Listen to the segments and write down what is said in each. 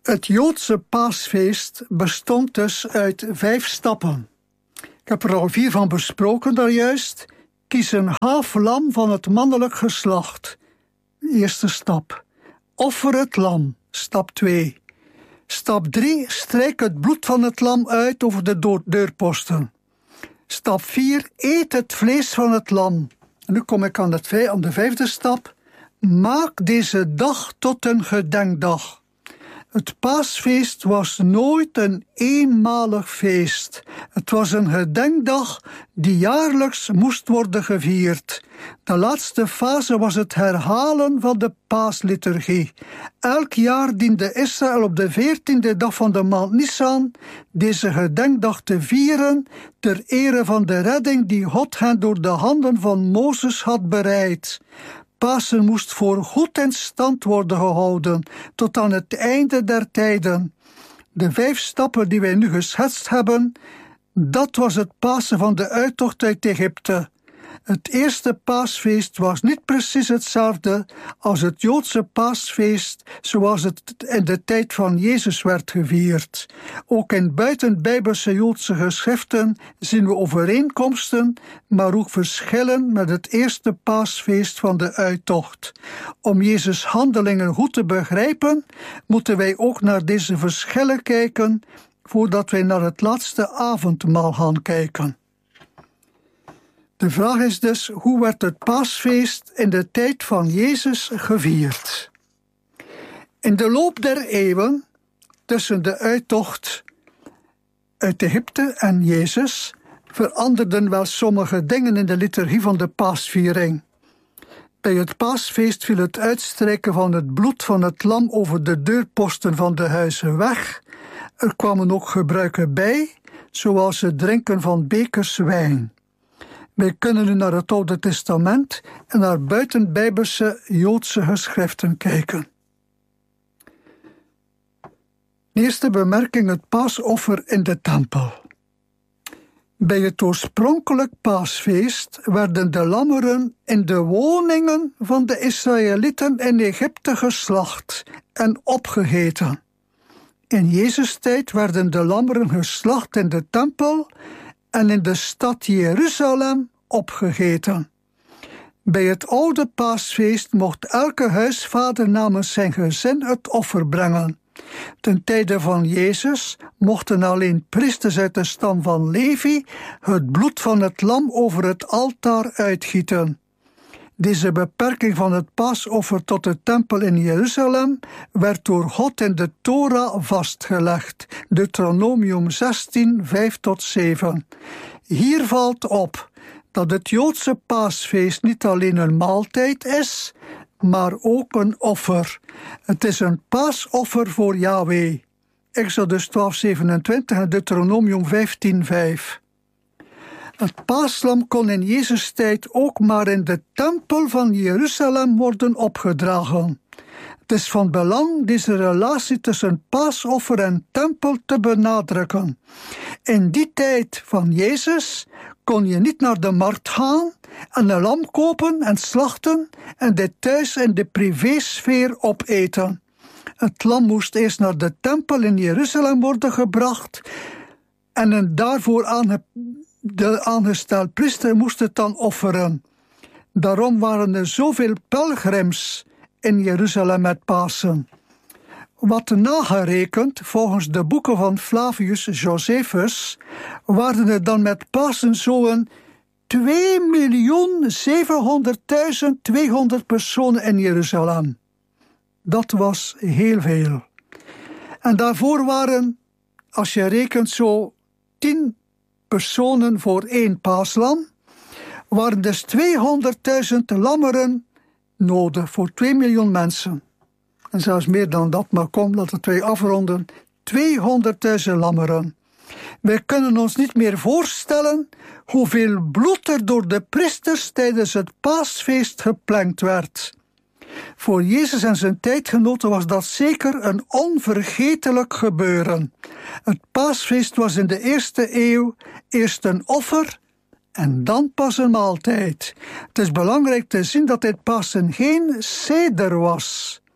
Het Joodse paasfeest bestond dus uit 5 stappen. Ik heb er al 4 van besproken daarjuist. Kies een haaflam van het mannelijk geslacht. Eerste stap. Offer het lam. Stap 2. Stap 3. Strijk het bloed van het lam uit over de deurposten. Stap 4. Eet het vlees van het lam. En nu kom ik aan de 5e stap. Maak deze dag tot een gedenkdag. Het paasfeest was nooit een eenmalig feest. Het was een gedenkdag die jaarlijks moest worden gevierd. De laatste fase was het herhalen van de paasliturgie. Elk jaar diende Israël op de 14e dag van de maand Nisan deze gedenkdag te vieren ter ere van de redding die God hen door de handen van Mozes had bereid. Pasen moest voor goed in stand worden gehouden, tot aan het einde der tijden. De 5 stappen die wij nu geschetst hebben, dat was het Pasen van de uittocht uit Egypte. Het eerste paasfeest was niet precies hetzelfde als het Joodse paasfeest zoals het in de tijd van Jezus werd gevierd. Ook in buitenbijbelse Joodse geschriften zien we overeenkomsten, maar ook verschillen met het eerste paasfeest van de uittocht. Om Jezus' handelingen goed te begrijpen, moeten wij ook naar deze verschillen kijken voordat wij naar het laatste avondmaal gaan kijken. De vraag is dus, hoe werd het paasfeest in de tijd van Jezus gevierd? In de loop der eeuwen, tussen de uittocht uit Egypte en Jezus, veranderden wel sommige dingen in de liturgie van de paasviering. Bij het paasfeest viel het uitstrijken van het bloed van het lam over de deurposten van de huizen weg. Er kwamen ook gebruiken bij, zoals het drinken van bekers wijn. Wij kunnen nu naar het Oude Testament en naar buitenbijbelse Joodse geschriften kijken. Eerste bemerking: het paasoffer in de tempel. Bij het oorspronkelijk paasfeest werden de lammeren in de woningen van de Israëlieten in Egypte geslacht en opgegeten. In Jezus' tijd werden de lammeren geslacht in de tempel en in de stad Jeruzalem opgegeten. Bij het oude paasfeest mocht elke huisvader namens zijn gezin het offer brengen. Ten tijde van Jezus mochten alleen priesters uit de stam van Levi het bloed van het lam over het altaar uitgieten. Deze beperking van het paasoffer tot de tempel in Jeruzalem werd door God in de Torah vastgelegd. Deuteronomium 16, 5-7. Hier valt op dat het Joodse paasfeest niet alleen een maaltijd is, maar ook een offer. Het is een paasoffer voor Yahweh. Exodus 12:27 en Deuteronomium 15:5. Het paaslam kon in Jezus' tijd ook maar in de tempel van Jeruzalem worden opgedragen. Het is van belang deze relatie tussen paasoffer en tempel te benadrukken. In die tijd van Jezus kon je niet naar de markt gaan en een lam kopen en slachten en dit thuis in de privésfeer opeten. Het lam moest eerst naar de tempel in Jeruzalem worden gebracht en een daarvoor de aangesteld priester moest het dan offeren. Daarom waren er zoveel pelgrims in Jeruzalem met Pasen. Wat nagerekend, volgens de boeken van Flavius Josephus, waren er dan met Pasen zo'n 2.700.200 personen in Jeruzalem. Dat was heel veel. En daarvoor waren, als je rekent, zo 10 personen voor 1 paaslam, waren dus 200.000 lammeren nodig voor 2 miljoen mensen. En zelfs meer dan dat, maar kom, laten wij afronden. 200.000 lammeren. Wij kunnen ons niet meer voorstellen hoeveel bloed er door de priesters tijdens het paasfeest geplengd werd. Voor Jezus en zijn tijdgenoten was dat zeker een onvergetelijk gebeuren. Het paasfeest was in de eerste eeuw eerst een offer en dan pas een maaltijd. Het is belangrijk te zien dat dit Pasen geen seder was.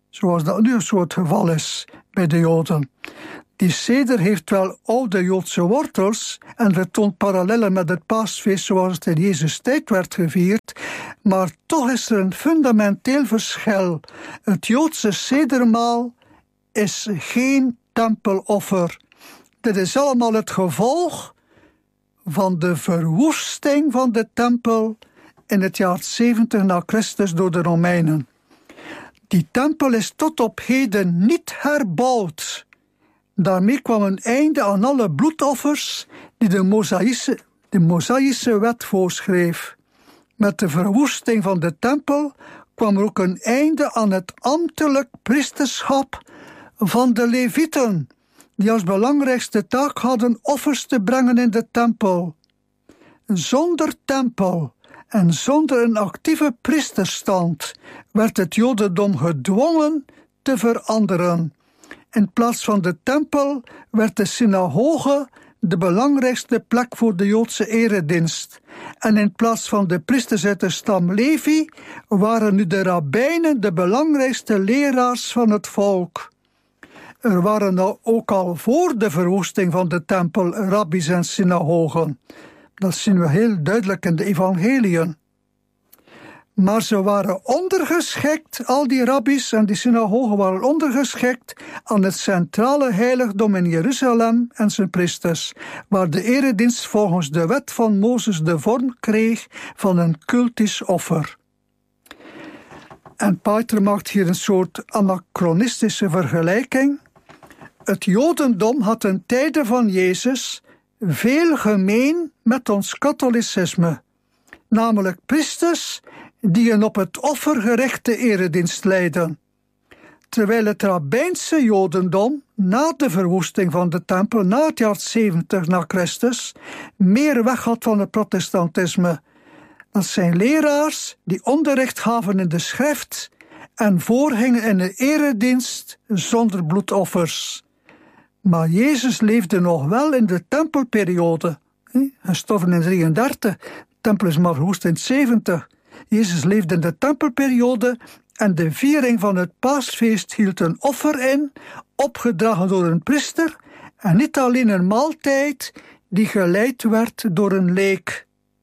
zoals dat nu zo het geval is bij de Joden. Die seder heeft wel oude Joodse wortels en vertoont parallellen met het paasfeest zoals het in Jezus' tijd werd gevierd, maar toch is er een fundamenteel verschil. Het Joodse sedermaal is geen tempeloffer. Dit is allemaal het gevolg van de verwoesting van de tempel in het jaar 70 na Christus door de Romeinen. Die tempel is tot op heden niet herbouwd. Daarmee kwam een einde aan alle bloedoffers die de Mosaïsche wet voorschreef. Met de verwoesting van de tempel kwam er ook een einde aan het ambtelijk priesterschap van de Levieten, die als belangrijkste taak hadden offers te brengen in de tempel. Zonder tempel en zonder een actieve priesterstand werd het Jodendom gedwongen te veranderen. In plaats van de tempel werd de synagoge de belangrijkste plek voor de Joodse eredienst. En in plaats van de priesters uit de stam Levi waren nu de rabbijnen de belangrijkste leraars van het volk. Er waren ook al voor de verwoesting van de tempel rabbies en synagogen. Dat zien we heel duidelijk in de evangeliën. Maar ze waren ondergeschikt, al die rabbies en die synagogen waren ondergeschikt aan het centrale heiligdom in Jeruzalem en zijn priesters, waar de eredienst volgens de wet van Mozes de vorm kreeg van een cultisch offer. En Pater maakt hier een soort anachronistische vergelijking. Het Jodendom had in tijden van Jezus veel gemeen met ons katholicisme, namelijk priesters die een op het offer gerichte eredienst leidden. Terwijl het rabbijnse Jodendom na de verwoesting van de tempel, na het jaar 70 na Christus, meer weg had van het protestantisme. Dat zijn leraars die onderricht gaven in de schrift en voorgingen in de eredienst zonder bloedoffers. Maar Jezus leefde nog wel in de tempelperiode. Hij stierf in 33, de tempel is maar verwoest in 70. Jezus leefde in de tempelperiode en de viering van het paasfeest hield een offer in, opgedragen door een priester, en niet alleen een maaltijd die geleid werd door een leek.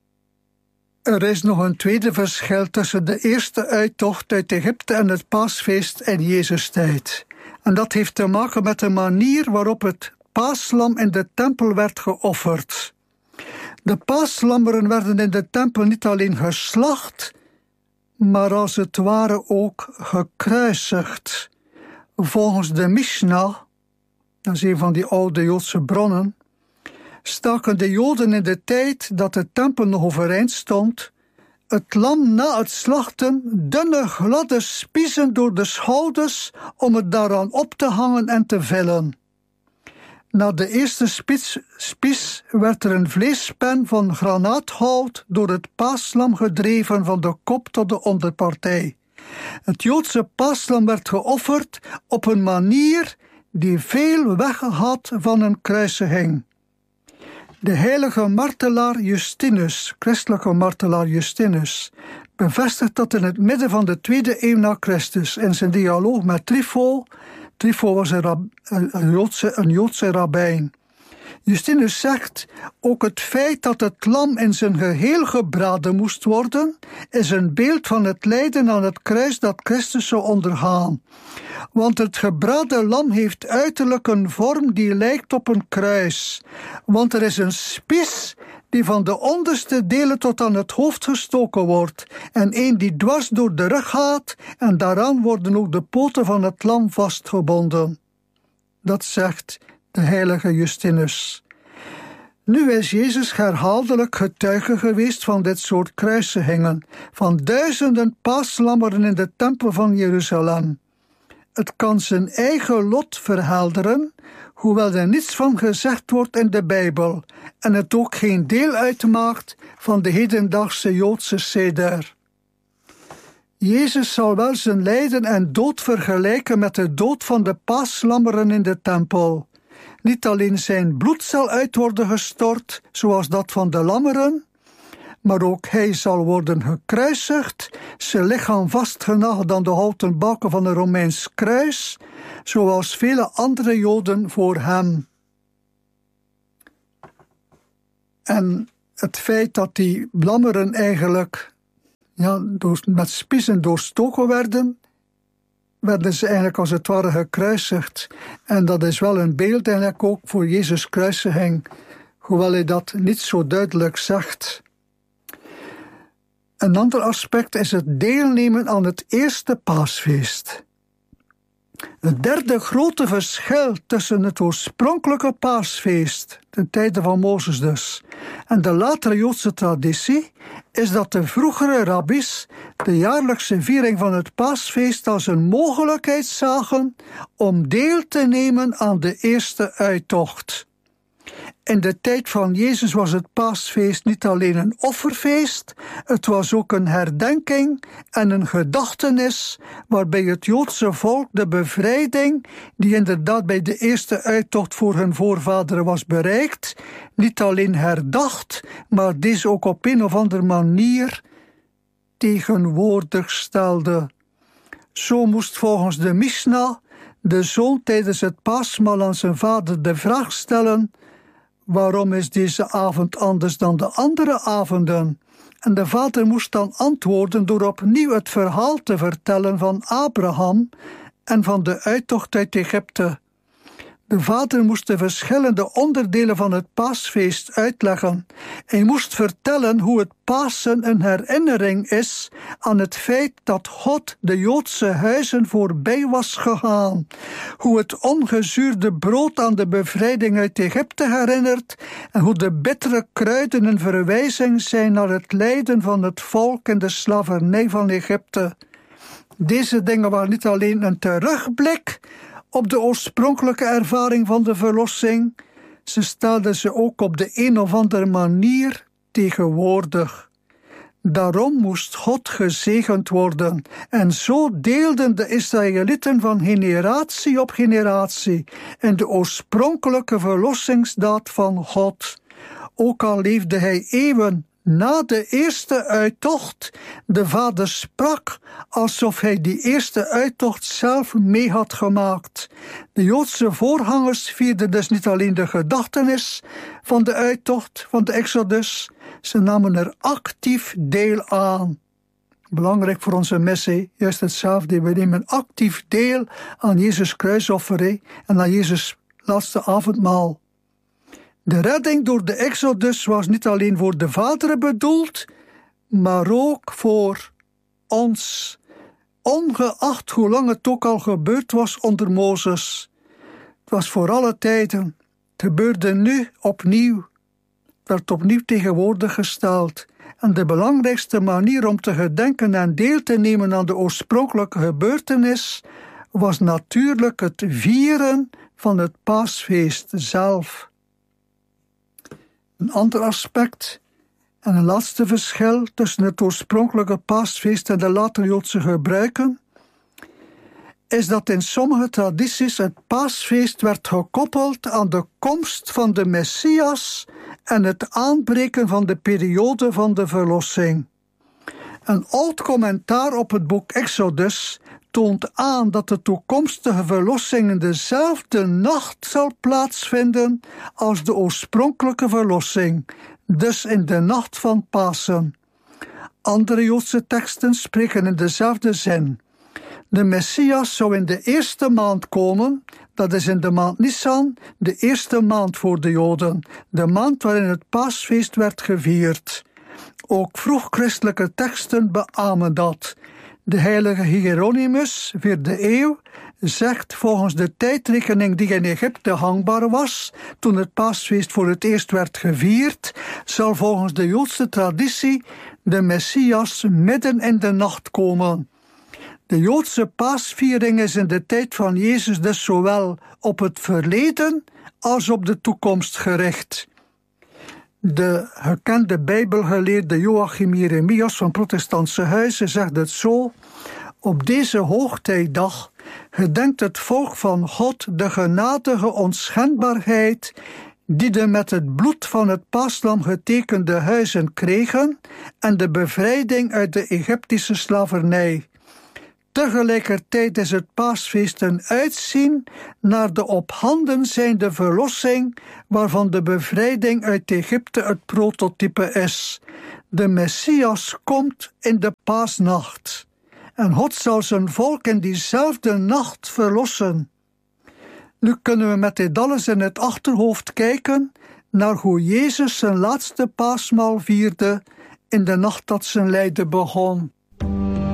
Er is nog een tweede verschil tussen de eerste uittocht uit Egypte en het paasfeest in Jezus' tijd. En dat heeft te maken met de manier waarop het paaslam in de tempel werd geofferd. De paaslammeren werden in de tempel niet alleen geslacht, maar als het ware ook gekruisigd. Volgens de Mishnah, dat is een van die oude Joodse bronnen, staken de Joden in de tijd dat de tempel nog overeind stond, het lam na het slachten dunne gladde spiezen door de schouders om het daaraan op te hangen en te vellen. Na de eerste spies werd er een vleespen van granaathout door het paaslam gedreven van de kop tot de onderpartij. Het Joodse paaslam werd geofferd op een manier die veel weg had van een kruisiging. De heilige martelaar Justinus, christelijke martelaar Justinus, bevestigt dat in het midden van de 2e eeuw na Christus in zijn dialoog met Trypho. Trypho was een Joodse rabbijn. Justinus zegt, ook het feit dat het lam in zijn geheel gebraden moest worden, is een beeld van het lijden aan het kruis dat Christus zou ondergaan. Want het gebraden lam heeft uiterlijk een vorm die lijkt op een kruis. Want er is een spies die van de onderste delen tot aan het hoofd gestoken wordt, en een die dwars door de rug gaat, en daaraan worden ook de poten van het lam vastgebonden. Dat zegt de heilige Justinus. Nu is Jezus herhaaldelijk getuige geweest van dit soort kruisigingen, van duizenden paaslammeren in de tempel van Jeruzalem. Het kan zijn eigen lot verhelderen, hoewel er niets van gezegd wordt in de Bijbel en het ook geen deel uitmaakt van de hedendaagse Joodse seder. Jezus zal wel zijn lijden en dood vergelijken met de dood van de paaslammeren in de tempel. Niet alleen zijn bloed zal uit worden gestort, zoals dat van de lammeren, maar ook hij zal worden gekruisigd, zijn lichaam vastgenageld aan de houten balken van een Romeins kruis, zoals vele andere Joden voor hem. En het feit dat die lammeren eigenlijk met spiezen doorstoken werden ze eigenlijk als het ware gekruisigd. En dat is wel een beeld eigenlijk ook voor Jezus' kruisiging, hoewel hij dat niet zo duidelijk zegt. Een ander aspect is het deelnemen aan het eerste paasfeest. Het derde grote verschil tussen het oorspronkelijke paasfeest, ten tijde van Mozes dus, en de latere Joodse traditie, is dat de vroegere rabbis de jaarlijkse viering van het paasfeest als een mogelijkheid zagen om deel te nemen aan de eerste uittocht. In de tijd van Jezus was het paasfeest niet alleen een offerfeest, het was ook een herdenking en een gedachtenis waarbij het Joodse volk de bevrijding, die inderdaad bij de eerste uittocht voor hun voorvaderen was bereikt, niet alleen herdacht, maar deze ook op een of andere manier tegenwoordig stelde. Zo moest volgens de Mishnah de zoon tijdens het paasmaal aan zijn vader de vraag stellen: waarom is deze avond anders dan de andere avonden? En de vader moest dan antwoorden door opnieuw het verhaal te vertellen van Abraham en van de uittocht uit Egypte. De vader moest de verschillende onderdelen van het paasfeest uitleggen. Hij moest vertellen hoe het Pasen een herinnering is aan het feit dat God de Joodse huizen voorbij was gegaan. Hoe het ongezuurde brood aan de bevrijding uit Egypte herinnert en hoe de bittere kruiden een verwijzing zijn naar het lijden van het volk in de slavernij van Egypte. Deze dingen waren niet alleen een terugblik op de oorspronkelijke ervaring van de verlossing, ze stelden ze ook op de een of andere manier tegenwoordig. Daarom moest God gezegend worden, en zo deelden de Israëlieten van generatie op generatie in de oorspronkelijke verlossingsdaad van God. Ook al leefde hij eeuwen na de eerste uittocht, de vader sprak alsof hij die eerste uittocht zelf mee had gemaakt. De Joodse voorgangers vierden dus niet alleen de gedachtenis van de uittocht, van de Exodus, ze namen er actief deel aan. Belangrijk voor onze missie, juist hetzelfde. We nemen actief deel aan Jezus' kruisoffering en aan Jezus' laatste avondmaal. De redding door de Exodus was niet alleen voor de vaderen bedoeld, maar ook voor ons, ongeacht hoe lang het ook al gebeurd was onder Mozes. Het was voor alle tijden. Het gebeurde nu opnieuw. Het werd opnieuw tegenwoordig gesteld. En de belangrijkste manier om te gedenken en deel te nemen aan de oorspronkelijke gebeurtenis was natuurlijk het vieren van het paasfeest zelf. Een ander aspect en een laatste verschil tussen het oorspronkelijke paasfeest en de latere Joodse gebruiken is dat in sommige tradities het paasfeest werd gekoppeld aan de komst van de Messias en het aanbreken van de periode van de verlossing. Een oud commentaar op het boek Exodus toont aan dat de toekomstige verlossing in dezelfde nacht zal plaatsvinden als de oorspronkelijke verlossing, dus in de nacht van Pasen. Andere Joodse teksten spreken in dezelfde zin. De Messias zou in de eerste maand komen, dat is in de maand Nisan, de eerste maand voor de Joden, de maand waarin het paasfeest werd gevierd. Ook vroeg-christelijke teksten beamen dat. De heilige Hieronymus, 4e eeuw, zegt volgens de tijdrekening die in Egypte hangbaar was, toen het paasfeest voor het eerst werd gevierd, zal volgens de Joodse traditie de Messias midden in de nacht komen. De Joodse paasviering is in de tijd van Jezus dus zowel op het verleden als op de toekomst gericht. De gekende bijbelgeleerde Joachim Jeremias van Protestantse Huizen zegt het zo: op deze hoogtijdag gedenkt het volk van God de genadige onschendbaarheid die de met het bloed van het paaslam getekende huizen kregen en de bevrijding uit de Egyptische slavernij. Tegelijkertijd is het paasfeest een uitzien naar de op handen zijnde verlossing, waarvan de bevrijding uit Egypte het prototype is. De Messias komt in de paasnacht. En God zal zijn volk in diezelfde nacht verlossen. Nu kunnen we met dit alles in het achterhoofd kijken naar hoe Jezus zijn laatste paasmaal vierde in de nacht dat zijn lijden begon.